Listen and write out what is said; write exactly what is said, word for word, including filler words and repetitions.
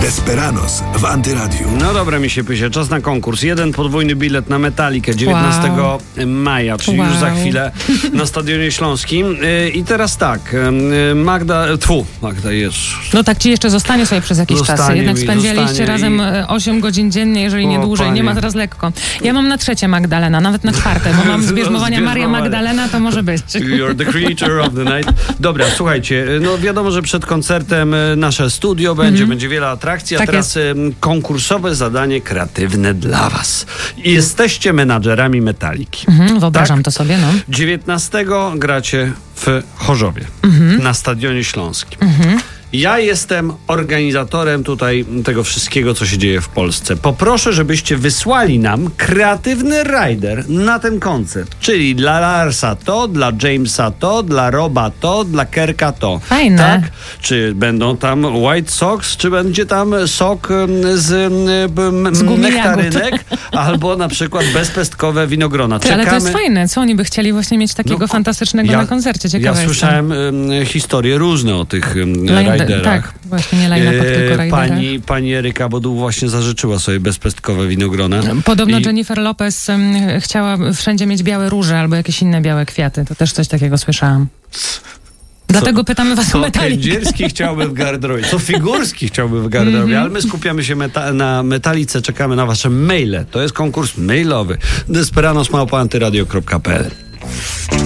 Desperados w Antyradiu. No dobra, mi się pysie. Czas na konkurs. Jeden podwójny bilet na Metalikę dziewiętnastego Wow. maja, czyli wow. już za chwilę na Stadionie Śląskim. I teraz tak, Magda... Tfu, Magda jest... No tak ci jeszcze zostanie sobie przez jakiś zostanie czas. Jednak mi, spędziliście razem i... osiem godzin dziennie, jeżeli nie o, dłużej. panie. Nie ma teraz lekko. Ja mam na trzecie Magdalena, nawet na czwarte, bo mam zbierzmowania Maria Magdalena, to może być. You're the creature of the night. Dobra, słuchajcie, no wiadomo, że przed koncertem nasze studio będzie, mm-hmm. będzie wiele atrakcji, a tak teraz jest. konkursowe zadanie kreatywne dla was. Jesteście menadżerami Metaliki. Mm-hmm, wyobrażam tak? to sobie, no. dziewiętnastego gracie w Chorzowie, mm-hmm. na Stadionie Śląskim. Mm-hmm. Ja jestem organizatorem tutaj tego wszystkiego, co się dzieje w Polsce. Poproszę, żebyście wysłali nam kreatywny rider na ten koncert. Czyli dla Larsa to, dla Jamesa to, dla Roba to, dla Kerka to. Fajne. Tak? Czy będą tam White Sox, czy będzie tam sok z, z nektarynek, albo na przykład bezpestkowe winogrona. Ty, ale to jest fajne. Co oni by chcieli właśnie mieć takiego no, fantastycznego ja, na koncercie? Ciekawe ja słyszałem um, historie różne o tych um, riderach. Tak, właśnie nie line-up, tylko riderach. Pani, pani Eryka Bodu właśnie zażyczyła sobie bezpestkowe winogrona. Podobno I... Jennifer Lopez um, chciała wszędzie mieć białe róże albo jakieś inne białe kwiaty. To też coś takiego słyszałam. Dlatego pytamy was o Metalikę. Co Kędzierski chciałby w garderobie, co Figurski chciałby w garderobie, mm-hmm. ale my skupiamy się meta- na Metalice, czekamy na wasze maile. To jest konkurs mailowy. Desperados małpa antyradio kropka p l